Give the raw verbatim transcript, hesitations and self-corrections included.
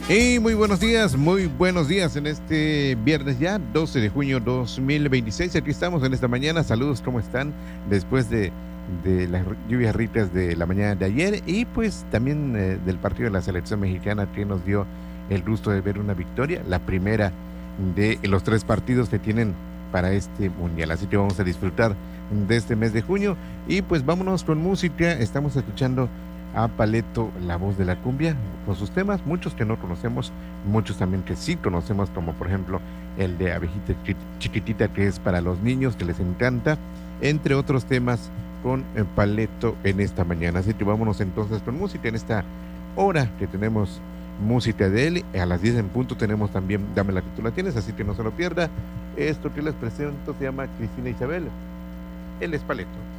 Y muy buenos días, muy buenos días en este viernes ya, doce de junio dos mil veintiséis. Aquí estamos en esta mañana. Saludos, ¿cómo están? Después de, de las lluvias ricas de la mañana de ayer y pues también eh, del partido de la selección mexicana que nos dio el gusto de ver una victoria, la primera de los tres partidos que tienen para este mundial. Así que vamos a disfrutar de este mes de junio y pues vámonos con música. Estamos escuchando a Paleto, la voz de la cumbia, con sus temas, muchos que no conocemos, muchos también que sí conocemos, como por ejemplo el de Abejita Chi- Chiquitita, que es para los niños, que les encanta, entre otros temas con eh, Paleto en esta mañana. Así que vámonos entonces con música en esta hora que tenemos música de él. A las diez en punto tenemos también Dame la que tú la tienes, así que no se lo pierda. Esto que les presento se llama Cristina Isabel. Él es Paleto.